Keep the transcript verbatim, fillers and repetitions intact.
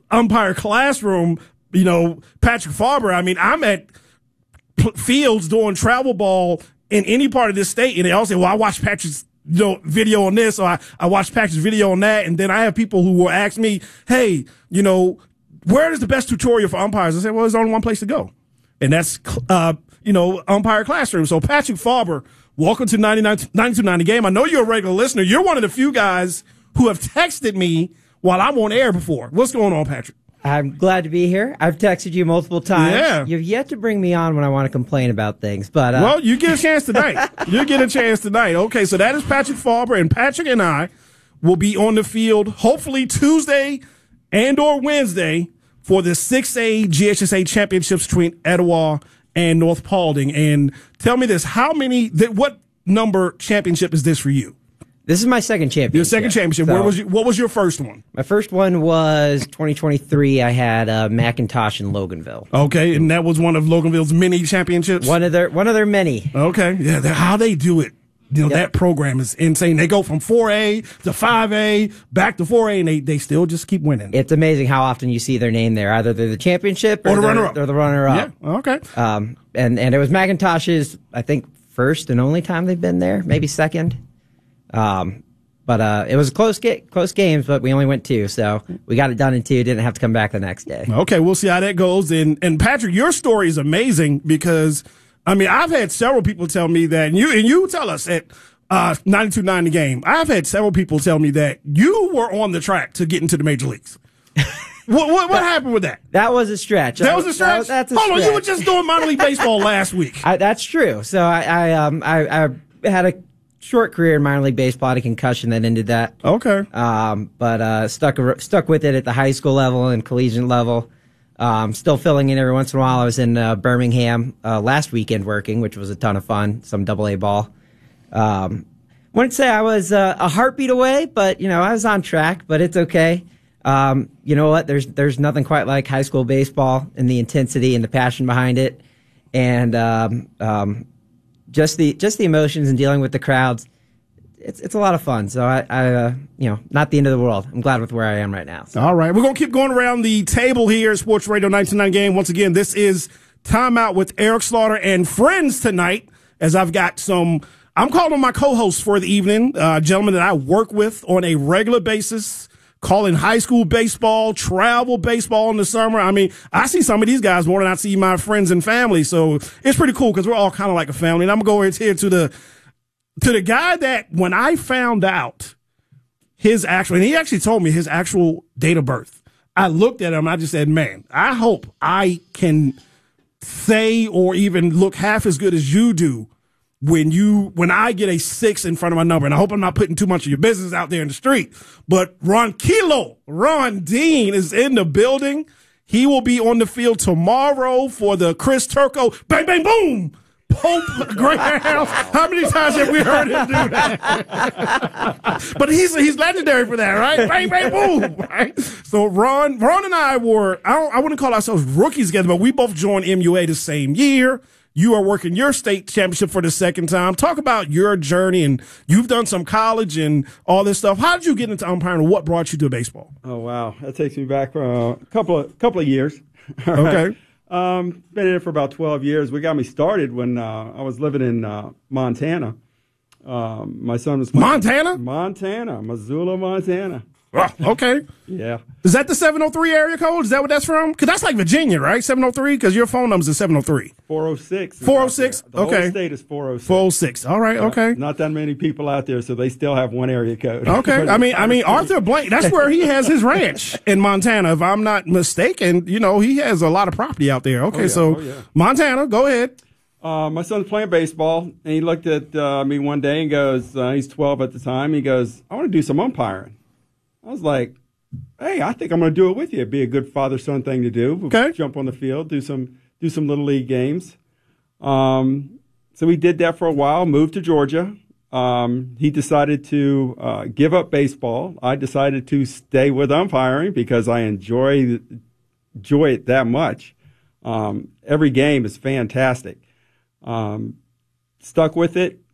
umpire classroom, you know, Patrick Farber, I mean, I'm at fields doing travel ball in any part of this state, and they all say, well, I watched Patrick's you know, video on this, or I, I watched Patrick's video on that, and then I have people who will ask me, hey, you know, where is the best tutorial for umpires? I say, well, there's only one place to go, and that's, uh, you know, umpire classroom. So Patrick Farber, welcome to ninety-nine, ninety-two ninety Game. I know you're a regular listener. You're one of the few guys who have texted me while I'm on air before. What's going on, Patrick? I'm glad to be here. I've texted you multiple times. Yeah. You've yet to bring me on when I want to complain about things. But uh, Well, you get a chance tonight. You get a chance tonight. Okay, so that is Patrick Farber, and Patrick and I will be on the field hopefully Tuesday and or Wednesday for the six A G H S A championships between Etowah and North Paulding. And tell me this, how many, what number championship is this for you? This is my second championship. Your second championship. So, Where was you, what was your first one? My first one was twenty twenty-three. I had uh, McIntosh in Loganville. Okay, and that was one of Loganville's many championships? One of their, one of their many. Okay, yeah, how they do it. You know, yep. That program is insane. They go from four A to five A, back to four A, and they, they still just keep winning. It's amazing how often you see their name there. Either they're the championship or, or the they're, runner-up. They're the runner-up. Yeah, okay. Um, and, and it was McIntosh's, I think, first and only time they've been there, maybe second. Um, but uh, it was close, ga- close games, but we only went two, so we got it done in two. Didn't have to come back the next day. Okay, we'll see how that goes. And, and Patrick, your story is amazing because, I mean, I've had several people tell me that, and you, and you tell us at uh, ninety-two ninety Game, I've had several people tell me that you were on the track to get into the major leagues. What, what, what that, happened with that? That was a stretch. That was a stretch? That, that's a Hold stretch. on, you were just doing minor league baseball last week. I, that's true. So I, I, um, I, I had a short career in minor league baseball. I had a concussion that ended that. Okay. Um, but uh, stuck stuck with it at the high school level and collegiate level. Um, still filling in every once in a while. I was in uh, Birmingham uh, last weekend working, which was a ton of fun. Some double A ball. Um, wouldn't say I was uh, a heartbeat away, but you know I was on track. But it's okay. Um, you know what? There's there's nothing quite like high school baseball and the intensity and the passion behind it, and um, um, just the just the emotions and dealing with the crowds. It's it's a lot of fun. So I, I uh, you know, not the end of the world. I'm glad with where I am right now. So. All right, we're gonna keep going around the table here at Sports Radio ninety-two nine Game. Once again, this is Timeout with Eric Slaughter and friends tonight. As I've got some, I'm calling my co-hosts for the evening, uh, gentlemen that I work with on a regular basis. Calling high school baseball, travel baseball in the summer. I mean, I see some of these guys more than I see my friends and family. So it's pretty cool because we're all kind of like a family. And I'm going to go here to the, to the guy that when I found out his actual, and he actually told me his actual date of birth, I looked at him and I just said, man, I hope I can say or even look half as good as you do when you, when I get a six in front of my number, and I hope I'm not putting too much of your business out there in the street, but Ron Kilo, Ron Dean is in the building. He will be on the field tomorrow for the Chris Turco bang, bang, boom, Pope Greyhound. How many times have we heard him do that? But he's, he's legendary for that, right? Bang, bang, boom, right? So Ron, Ron and I were, I don't, I wouldn't call ourselves rookies together, but we both joined M U A the same year. You are working your state championship for the second time. Talk about your journey, and you've done some college and all this stuff. How did you get into umpiring, and what brought you to baseball? Oh, wow. That takes me back for a couple of, couple of years. Okay. Um, been in it for about twelve years. We got me started when uh, I was living in uh, Montana. Um, my son was playing. Montana? Montana. Missoula, Montana. Oh, okay. Yeah. Is that the seven oh three area code? Is that what that's from? Because that's like Virginia, right? seven oh three? Because your phone number's is seven oh three. four oh six. four oh six? The okay. whole state is four oh six. four oh six. All right, okay. Not that many people out there, so they still have one area code. Okay. I mean, I mean, Arthur Blank, that's where he has his ranch in Montana, if I'm not mistaken. You know, he has a lot of property out there. Okay, oh, yeah. so oh, yeah. Montana, go ahead. Uh, my son's playing baseball, and he looked at uh, me one day and goes, uh, he's twelve at the time, he goes, I want to do some umpiring. I was like, hey, I think I'm going to do it with you. It'd be a good father-son thing to do. We'll okay. Jump on the field, do some do some little league games. Um, so we did that for a while, moved to Georgia. Um, he decided to uh, give up baseball. I decided to stay with umpiring because I enjoy, enjoy it that much. Um, every game is fantastic. Um, stuck with it.